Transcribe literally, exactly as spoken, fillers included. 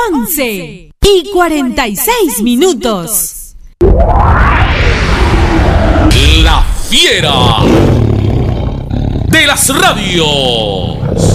once y cuarenta y seis minutos. La fiera de las radios.